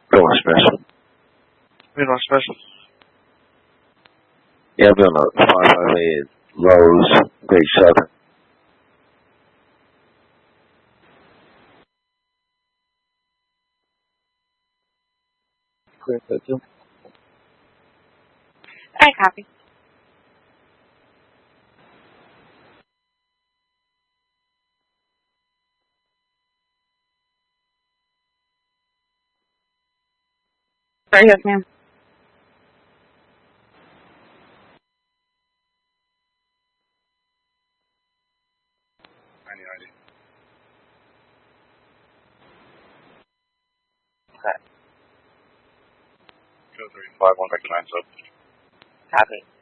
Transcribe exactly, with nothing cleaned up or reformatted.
Going special. Being on special. Yeah, I'll be on the five five eight Lowe's, Great Southern. Clear that too. I copy. Sorry, yes, ma'am. ninety ninety. Okay. Two three five one back to nine sub. Copy.